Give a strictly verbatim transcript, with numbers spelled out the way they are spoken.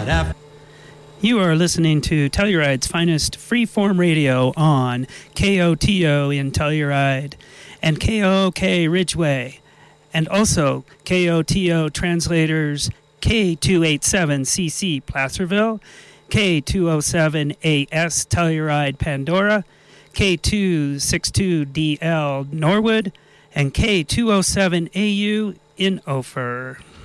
But after You are listening to Telluride's finest freeform radio on K O T O in Telluride and K O O K Ridgeway, and also K O T O translators K two eighty-seven C C Placerville, K two oh seven A S Telluride Pandora, K two sixty-two D L Norwood, and K two oh seven A U in Ophir.